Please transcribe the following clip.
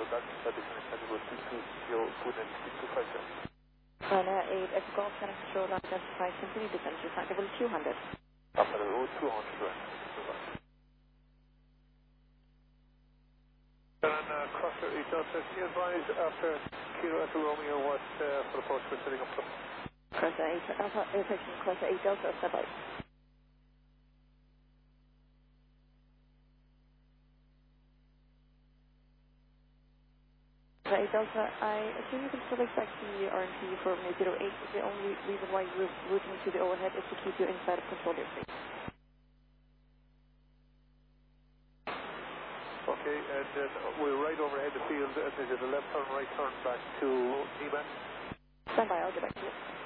that is an extendable 220, put in 6250. Ryanair 8, Echo Golf, Channel Control, identify, continue descent, flight level 200. Up at the road, 200, right. And Crosser 8 Delta, can you advise after Kilo Echo Romeo what for the approach we're setting up for? Crosser 8, Alpha, airsection Crosser 8 Delta, step out. Crosser 8 Delta, I assume you can still expect the RNP for May 08. The only reason why you're routing to the overhead is to keep you inside of control airspace. Okay, and then we're right overhead the field, and is it a left turn, right turn back to E-band? Stand by, I'll get back to you.